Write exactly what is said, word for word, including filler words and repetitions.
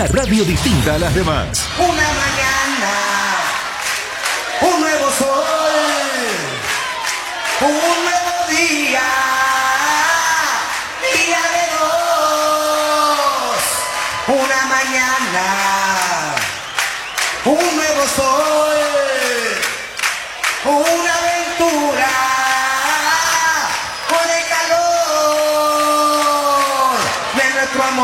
Una radio distinta a las demás. Una mañana, un nuevo sol, un nuevo día, día de dos. Una mañana, un nuevo sol, una aventura.